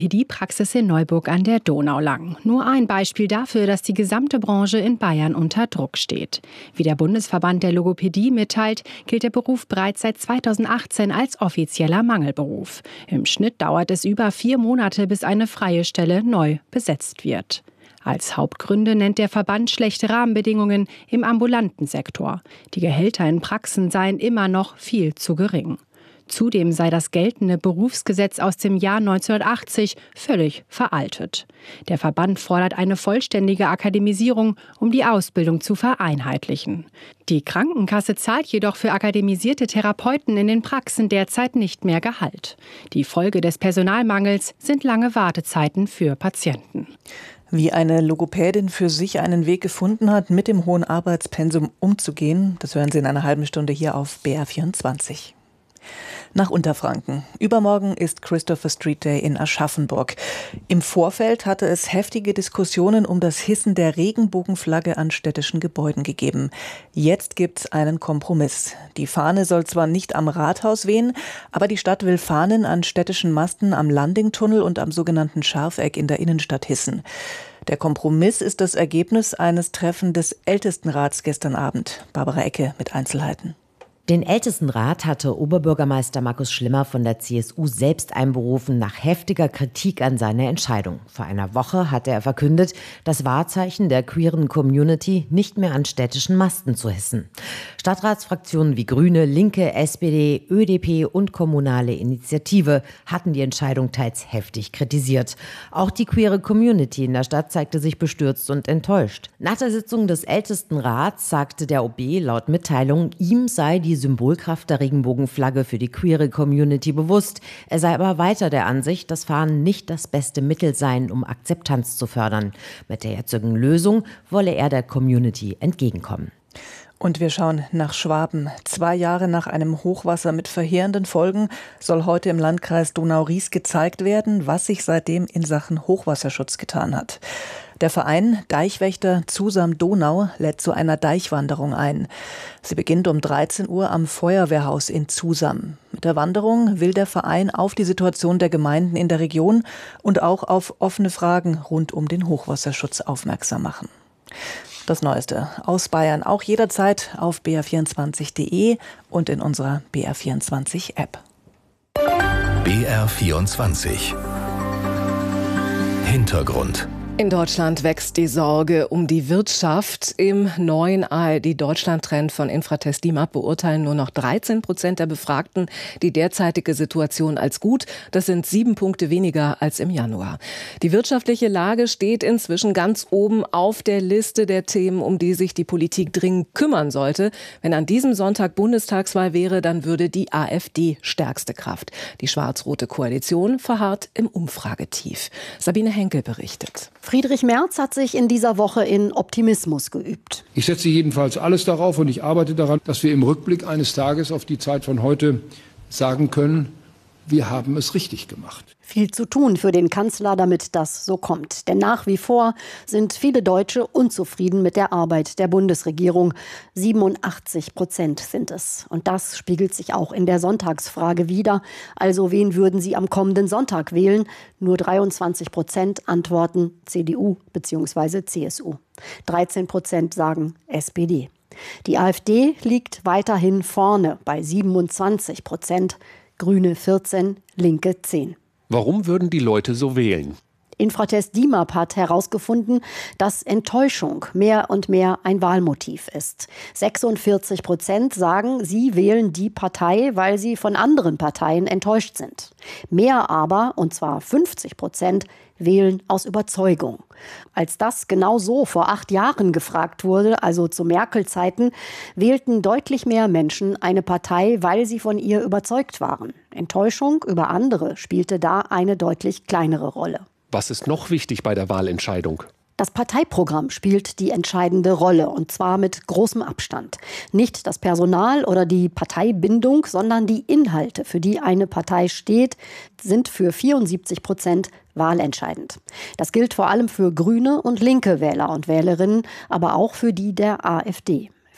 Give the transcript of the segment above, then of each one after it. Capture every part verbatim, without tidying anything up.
Die Praxis in Neuburg an der Donau lang. Nur ein Beispiel dafür, dass die gesamte Branche in Bayern unter Druck steht. Wie der Bundesverband der Logopädie mitteilt, gilt der Beruf bereits seit zweitausendachtzehn als offizieller Mangelberuf. Im Schnitt dauert es über vier Monate, bis eine freie Stelle neu besetzt wird. Als Hauptgründe nennt der Verband schlechte Rahmenbedingungen im ambulanten Sektor. Die Gehälter in Praxen seien immer noch viel zu gering. Zudem sei das geltende Berufsgesetz aus dem Jahr neunzehnhundertachtzig völlig veraltet. Der Verband fordert eine vollständige Akademisierung, um die Ausbildung zu vereinheitlichen. Die Krankenkasse zahlt jedoch für akademisierte Therapeuten in den Praxen derzeit nicht mehr Gehalt. Die Folge des Personalmangels sind lange Wartezeiten für Patienten. Wie eine Logopädin für sich einen Weg gefunden hat, mit dem hohen Arbeitspensum umzugehen, das hören Sie in einer halben Stunde hier auf B R vierundzwanzig. Nach Unterfranken. Übermorgen ist Christopher Street Day in Aschaffenburg. Im Vorfeld hatte es heftige Diskussionen um das Hissen der Regenbogenflagge an städtischen Gebäuden gegeben. Jetzt gibt's einen Kompromiss. Die Fahne soll zwar nicht am Rathaus wehen, aber die Stadt will Fahnen an städtischen Masten am Landingtunnel und am sogenannten Scharfeck in der Innenstadt hissen. Der Kompromiss ist das Ergebnis eines Treffens des Ältestenrats gestern Abend. Barbara Ecke mit Einzelheiten. Den Ältestenrat hatte Oberbürgermeister Markus Schlimmer von der C S U selbst einberufen nach heftiger Kritik an seiner Entscheidung. Vor einer Woche hatte er verkündet, das Wahrzeichen der queeren Community nicht mehr an städtischen Masten zu hissen. Stadtratsfraktionen wie Grüne, Linke, S P D, Ö D P und Kommunale Initiative hatten die Entscheidung teils heftig kritisiert. Auch die queere Community in der Stadt zeigte sich bestürzt und enttäuscht. Nach der Sitzung des Ältestenrats sagte der O B laut Mitteilung, ihm sei die Symbolkraft der Regenbogenflagge für die queere Community bewusst. Er sei aber weiter der Ansicht, dass Fahnen nicht das beste Mittel seien, um Akzeptanz zu fördern. Mit der jetzigen Lösung wolle er der Community entgegenkommen. Und wir schauen nach Schwaben. Zwei Jahre nach einem Hochwasser mit verheerenden Folgen soll heute im Landkreis Donau-Ries gezeigt werden, was sich seitdem in Sachen Hochwasserschutz getan hat. Der Verein Deichwächter Zusam Donau lädt zu einer Deichwanderung ein. Sie beginnt um dreizehn Uhr am Feuerwehrhaus in Zusam. Mit der Wanderung will der Verein auf die Situation der Gemeinden in der Region und auch auf offene Fragen rund um den Hochwasserschutz aufmerksam machen. Das Neueste aus Bayern auch jederzeit auf b r vierundzwanzig punkt d e und in unserer B R vierundzwanzig App. B R vierundzwanzig Hintergrund. In Deutschland wächst die Sorge um die Wirtschaft. Im neuen A R D-Deutschland-Trend von Infratest DIMAP beurteilen nur noch dreizehn Prozent der Befragten die derzeitige Situation als gut. Das sind sieben Punkte weniger als im Januar. Die wirtschaftliche Lage steht inzwischen ganz oben auf der Liste der Themen, um die sich die Politik dringend kümmern sollte. Wenn an diesem Sonntag Bundestagswahl wäre, dann würde die AfD stärkste Kraft. Die schwarz-rote Koalition verharrt im Umfragetief. Sabine Henkel berichtet. Friedrich Merz hat sich in dieser Woche in Optimismus geübt. Ich setze jedenfalls alles darauf und ich arbeite daran, dass wir im Rückblick eines Tages auf die Zeit von heute sagen können, wir haben es richtig gemacht. Viel zu tun für den Kanzler, damit das so kommt. Denn nach wie vor sind viele Deutsche unzufrieden mit der Arbeit der Bundesregierung. siebenundachtzig Prozent sind es. Und das spiegelt sich auch in der Sonntagsfrage wider. Also wen würden Sie am kommenden Sonntag wählen? Nur dreiundzwanzig Prozent antworten C D U bzw. C S U. dreizehn Prozent sagen S P D. Die AfD liegt weiterhin vorne bei siebenundzwanzig Prozent. Grüne vierzehn, Linke zehn. Warum würden die Leute so wählen? Infratest DIMAP hat herausgefunden, dass Enttäuschung mehr und mehr ein Wahlmotiv ist. sechsundvierzig Prozent sagen, sie wählen die Partei, weil sie von anderen Parteien enttäuscht sind. Mehr aber, und zwar fünfzig Prozent, wählen aus Überzeugung. Als das genau so vor acht Jahren gefragt wurde, also zu Merkel-Zeiten, wählten deutlich mehr Menschen eine Partei, weil sie von ihr überzeugt waren. Enttäuschung über andere spielte da eine deutlich kleinere Rolle. Was ist noch wichtig bei der Wahlentscheidung? Das Parteiprogramm spielt die entscheidende Rolle, und zwar mit großem Abstand. Nicht das Personal oder die Parteibindung, sondern die Inhalte, für die eine Partei steht, sind für vierundsiebzig Prozent wahlentscheidend. Das gilt vor allem für grüne und linke Wähler und Wählerinnen, aber auch für die der AfD.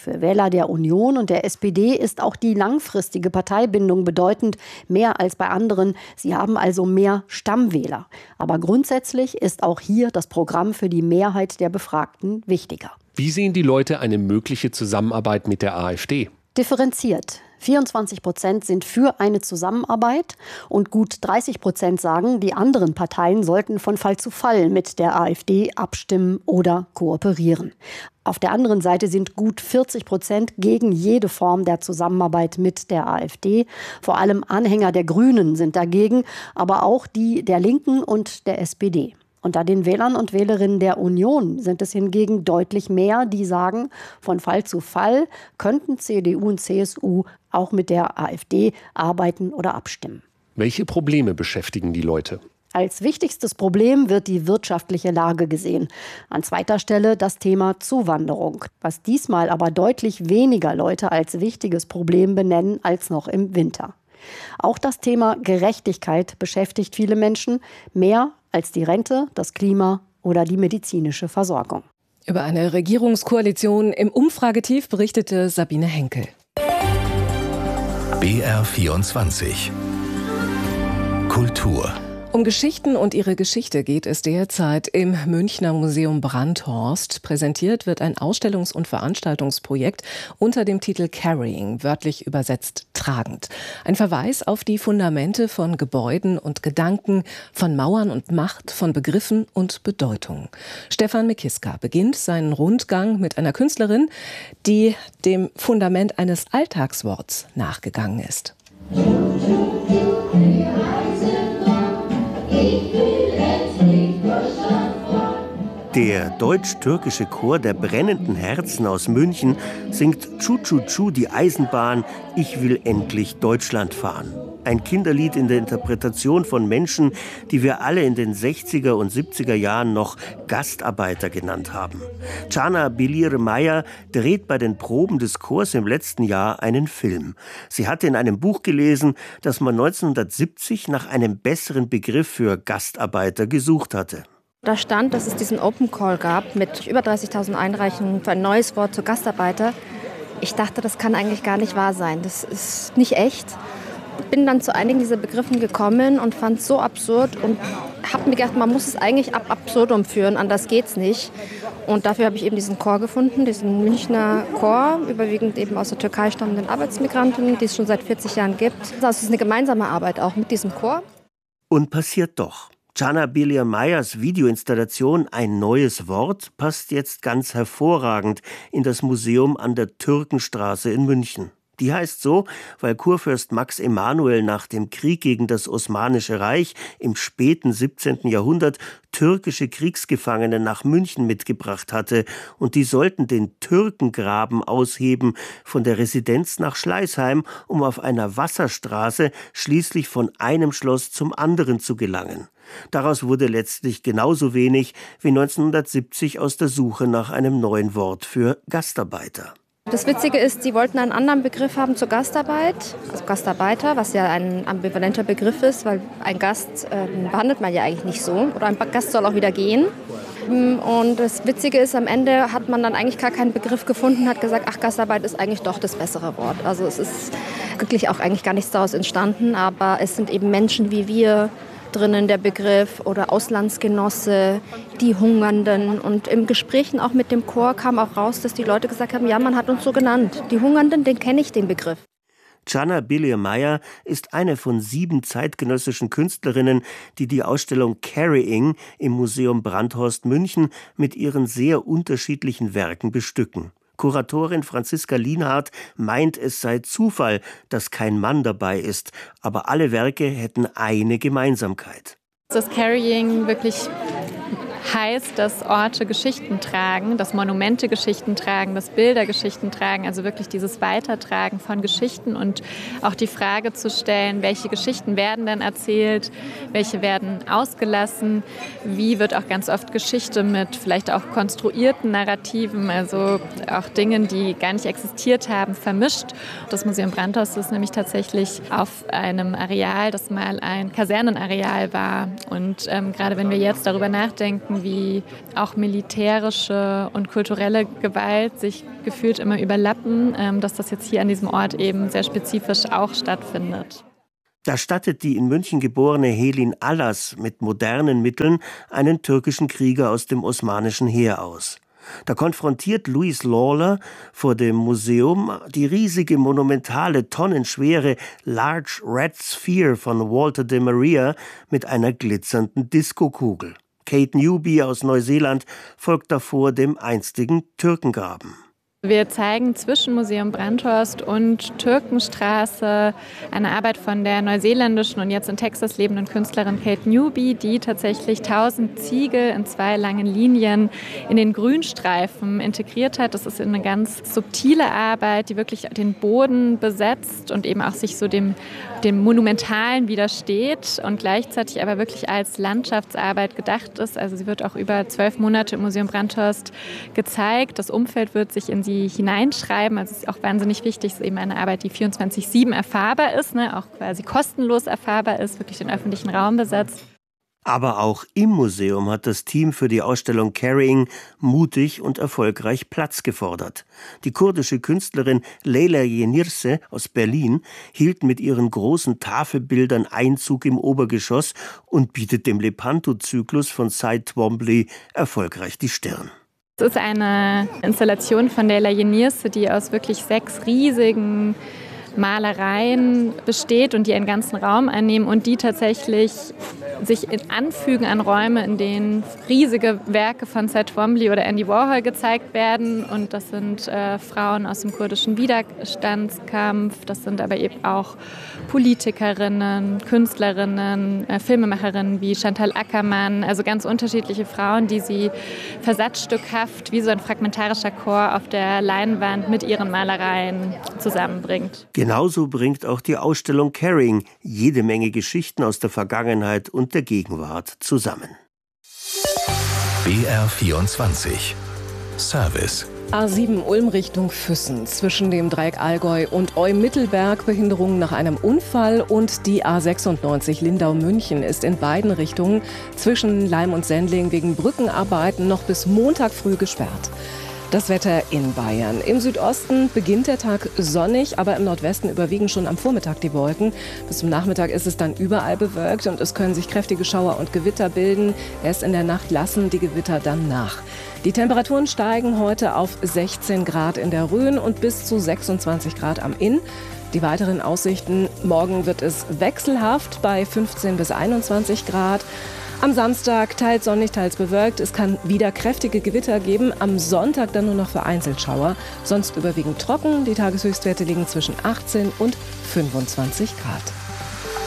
Für Wähler der Union und der S P D ist auch die langfristige Parteibindung bedeutend, mehr als bei anderen. Sie haben also mehr Stammwähler. Aber grundsätzlich ist auch hier das Programm für die Mehrheit der Befragten wichtiger. Wie sehen die Leute eine mögliche Zusammenarbeit mit der AfD? Differenziert. vierundzwanzig Prozent sind für eine Zusammenarbeit und gut dreißig Prozent sagen, die anderen Parteien sollten von Fall zu Fall mit der AfD abstimmen oder kooperieren. Auf der anderen Seite sind gut vierzig Prozent gegen jede Form der Zusammenarbeit mit der AfD. Vor allem Anhänger der Grünen sind dagegen, aber auch die der Linken und der S P D. Unter den Wählern und Wählerinnen der Union sind es hingegen deutlich mehr, die sagen, von Fall zu Fall könnten C D U und C S U auch mit der AfD arbeiten oder abstimmen. Welche Probleme beschäftigen die Leute? Als wichtigstes Problem wird die wirtschaftliche Lage gesehen. An zweiter Stelle das Thema Zuwanderung, was diesmal aber deutlich weniger Leute als wichtiges Problem benennen als noch im Winter. Auch das Thema Gerechtigkeit beschäftigt viele Menschen, mehr als die Rente, das Klima oder die medizinische Versorgung. Über eine Regierungskoalition im Umfragetief berichtete Sabine Henkel. B R vierundzwanzig Kultur. Um Geschichten und ihre Geschichte geht es derzeit im Münchner Museum Brandhorst. Präsentiert wird ein Ausstellungs- und Veranstaltungsprojekt unter dem Titel Carrying, wörtlich übersetzt tragend. Ein Verweis auf die Fundamente von Gebäuden und Gedanken, von Mauern und Macht, von Begriffen und Bedeutungen. Stefan Mekiska beginnt seinen Rundgang mit einer Künstlerin, die dem Fundament eines Alltagsworts nachgegangen ist. Der deutsch-türkische Chor der brennenden Herzen aus München singt Tschu-Tschu-Tschu die Eisenbahn, ich will endlich Deutschland fahren. Ein Kinderlied in der Interpretation von Menschen, die wir alle in den sechziger und siebziger Jahren noch Gastarbeiter genannt haben. Cana Bilir-Meyer dreht bei den Proben des Chors im letzten Jahr einen Film. Sie hatte in einem Buch gelesen, dass man neunzehnhundertsiebzig nach einem besseren Begriff für Gastarbeiter gesucht hatte. Da stand, dass es diesen Open Call gab mit über dreißigtausend Einreichungen für ein neues Wort zu Gastarbeiter. Ich dachte, das kann eigentlich gar nicht wahr sein. Das ist nicht echt. Bin dann zu einigen dieser Begriffen gekommen und fand es so absurd und habe mir gedacht, man muss es eigentlich ab absurdum führen, anders geht's nicht. Und dafür habe ich eben diesen Chor gefunden, diesen Münchner Chor, überwiegend eben aus der Türkei stammenden Arbeitsmigranten, die es schon seit vierzig Jahren gibt. Also es ist eine gemeinsame Arbeit auch mit diesem Chor. Und passiert doch. Cana Bilir-Meyers Videoinstallation Ein neues Wort passt jetzt ganz hervorragend in das Museum an der Türkenstraße in München. Die heißt so, weil Kurfürst Max Emanuel nach dem Krieg gegen das Osmanische Reich im späten siebzehnten Jahrhundert türkische Kriegsgefangene nach München mitgebracht hatte und die sollten den Türkengraben ausheben von der Residenz nach Schleißheim, um auf einer Wasserstraße schließlich von einem Schloss zum anderen zu gelangen. Daraus wurde letztlich genauso wenig wie neunzehnhundertsiebzig aus der Suche nach einem neuen Wort für Gastarbeiter. Das Witzige ist, sie wollten einen anderen Begriff haben zur Gastarbeit, also Gastarbeiter, was ja ein ambivalenter Begriff ist, weil ein Gast äh, behandelt man ja eigentlich nicht so. Oder ein Gast soll auch wieder gehen. Und das Witzige ist, am Ende hat man dann eigentlich gar keinen Begriff gefunden, hat gesagt, ach, Gastarbeit ist eigentlich doch das bessere Wort. Also es ist wirklich auch eigentlich gar nichts daraus entstanden, aber es sind eben Menschen wie wir drinnen, der Begriff, oder Auslandsgenosse, die Hungernden. Und im Gesprächen auch mit dem Chor kam auch raus, dass die Leute gesagt haben, ja, man hat uns so genannt. Die Hungernden, den kenne ich, den Begriff. Cana Bilir-Meyer ist eine von sieben zeitgenössischen Künstlerinnen, die die Ausstellung Carrying im Museum Brandhorst München mit ihren sehr unterschiedlichen Werken bestücken. Kuratorin Franziska Lienhardt meint, es sei Zufall, dass kein Mann dabei ist, aber alle Werke hätten eine Gemeinsamkeit. Das Carrying wirklich heißt, dass Orte Geschichten tragen, dass Monumente Geschichten tragen, dass Bilder Geschichten tragen, also wirklich dieses Weitertragen von Geschichten und auch die Frage zu stellen, welche Geschichten werden denn erzählt, welche werden ausgelassen, wie wird auch ganz oft Geschichte mit vielleicht auch konstruierten Narrativen, also auch Dingen, die gar nicht existiert haben, vermischt. Das Museum Brandhorst ist nämlich tatsächlich auf einem Areal, das mal ein Kasernenareal war und ähm, gerade wenn wir jetzt darüber nachdenken, wie auch militärische und kulturelle Gewalt sich gefühlt immer überlappen, ähm, dass das jetzt hier an diesem Ort eben sehr spezifisch auch stattfindet. Da stattet die in München geborene Helin Allas mit modernen Mitteln einen türkischen Krieger aus dem osmanischen Heer aus. Da konfrontiert Louise Lawler vor dem Museum die riesige, monumentale, tonnenschwere Large Red Sphere von Walter de Maria mit einer glitzernden Diskokugel. Kate Newby aus Neuseeland folgt davor dem einstigen Türkengraben. Wir zeigen zwischen Museum Brandhorst und Türkenstraße eine Arbeit von der neuseeländischen und jetzt in Texas lebenden Künstlerin Kate Newby, die tatsächlich tausend Ziegel in zwei langen Linien in den Grünstreifen integriert hat. Das ist eine ganz subtile Arbeit, die wirklich den Boden besetzt und eben auch sich so dem, dem Monumentalen widersteht und gleichzeitig aber wirklich als Landschaftsarbeit gedacht ist. Also sie wird auch über zwölf Monate im Museum Brandhorst gezeigt. Das Umfeld wird sich in sie hineinschreiben. Also es ist auch wahnsinnig wichtig, es ist eben eine Arbeit, die vierundzwanzig sieben erfahrbar ist, ne, auch quasi kostenlos erfahrbar ist, wirklich den öffentlichen Raum besetzt. Aber auch im Museum hat das Team für die Ausstellung Carrying mutig und erfolgreich Platz gefordert. Die kurdische Künstlerin Leyla Yenirse aus Berlin hielt mit ihren großen Tafelbildern Einzug im Obergeschoss und bietet dem Lepanto-Zyklus von Cy Twombly erfolgreich die Stirn. Es ist eine Installation von Leyla Yenirse, die aus wirklich sechs riesigen Malereien besteht und die einen ganzen Raum einnehmen und die tatsächlich sich anfügen an Räume, in denen riesige Werke von Cy Twombly oder Andy Warhol gezeigt werden. Und das sind äh, Frauen aus dem kurdischen Widerstandskampf, das sind aber eben auch Politikerinnen, Künstlerinnen, äh, Filmemacherinnen wie Chantal Ackermann, also ganz unterschiedliche Frauen, die sie versatzstückhaft wie so ein fragmentarischer Chor auf der Leinwand mit ihren Malereien zusammenbringt. Genauso bringt auch die Ausstellung Carrying jede Menge Geschichten aus der Vergangenheit und der Gegenwart zusammen. B R vierundzwanzig Service. A sieben Ulm Richtung Füssen. Zwischen dem Dreieck Allgäu und Eu-Mittelberg Behinderungen nach einem Unfall und die A sechsundneunzig Lindau-München ist in beiden Richtungen zwischen Leim und Sendling wegen Brückenarbeiten noch bis Montag früh gesperrt. Das Wetter in Bayern. Im Südosten beginnt der Tag sonnig, aber im Nordwesten überwiegen schon am Vormittag die Wolken. Bis zum Nachmittag ist es dann überall bewölkt und es können sich kräftige Schauer und Gewitter bilden. Erst in der Nacht lassen die Gewitter dann nach. Die Temperaturen steigen heute auf sechzehn Grad in der Rhön und bis zu sechsundzwanzig Grad am Inn. Die weiteren Aussichten: Morgen wird es wechselhaft bei fünfzehn bis einundzwanzig Grad. Am Samstag teils sonnig, teils bewölkt. Es kann wieder kräftige Gewitter geben. Am Sonntag dann nur noch vereinzelt Schauer. Sonst überwiegend trocken. Die Tageshöchstwerte liegen zwischen achtzehn und fünfundzwanzig Grad.